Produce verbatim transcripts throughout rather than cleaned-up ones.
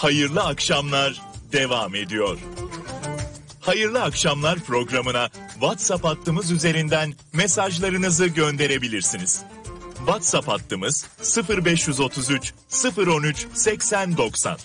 Hayırlı akşamlar devam ediyor. Hayırlı akşamlar programına WhatsApp hattımız üzerinden mesajlarınızı gönderebilirsiniz. WhatsApp hattımız sıfır beş otuz üç sıfır on üç seksen doksan.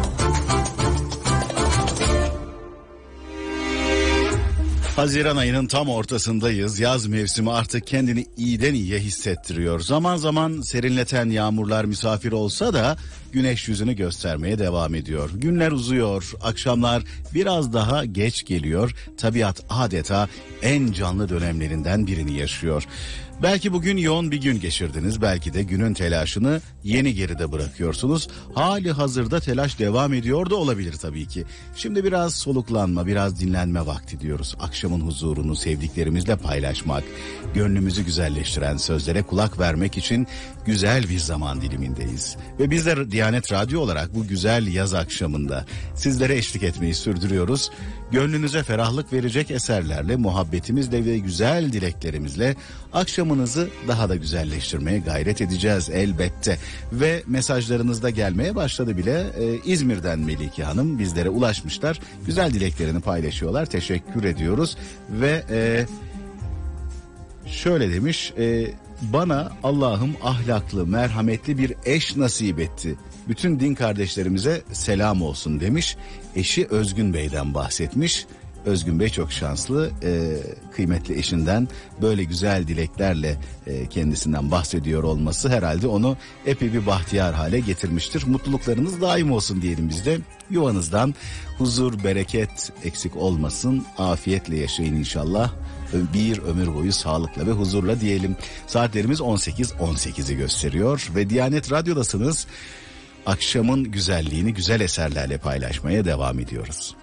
Haziran ayının tam ortasındayız. Yaz mevsimi artık kendini iyiden iyiye hissettiriyor. Zaman zaman serinleten yağmurlar misafir olsa da güneş yüzünü göstermeye devam ediyor. Günler uzuyor, akşamlar biraz daha geç geliyor. Tabiat adeta en canlı dönemlerinden birini yaşıyor. Belki bugün yoğun bir gün geçirdiniz, belki de günün telaşını yeni geride bırakıyorsunuz. Hali hazırda telaş devam ediyor da olabilir tabii ki. Şimdi biraz soluklanma, biraz dinlenme vakti diyoruz. Akşamın huzurunu sevdiklerimizle paylaşmak, gönlümüzü güzelleştiren sözlere kulak vermek için güzel bir zaman dilimindeyiz. Ve biz de Diyanet Radyo olarak bu güzel yaz akşamında sizlere eşlik etmeyi sürdürüyoruz. Gönlünüze ferahlık verecek eserlerle, muhabbetimizle ve güzel dileklerimizle akşamınızı daha da güzelleştirmeye gayret edeceğiz elbette. Ve mesajlarınız da gelmeye başladı bile. Ee, İzmir'den Melike Hanım bizlere ulaşmışlar. Güzel dileklerini paylaşıyorlar. Teşekkür ediyoruz. Ve e, şöyle demiş... E, bana Allah'ım ahlaklı, merhametli bir eş nasip etti. Bütün din kardeşlerimize selam olsun demiş. Eşi Özgün Bey'den bahsetmiş. Özgün Bey çok şanslı, e, kıymetli eşinden böyle güzel dileklerle e, kendisinden bahsediyor olması herhalde onu epey bir bahtiyar hale getirmiştir. Mutluluklarınız daim olsun diyelim biz de. Yuvanızdan huzur, bereket eksik olmasın. Afiyetle yaşayın inşallah. Bir ömür boyu sağlıkla ve huzurla diyelim. Saatlerimiz on sekiz on sekizi gösteriyor ve Diyanet Radyo'dasınız. Akşamın güzelliğini güzel eserlerle paylaşmaya devam ediyoruz.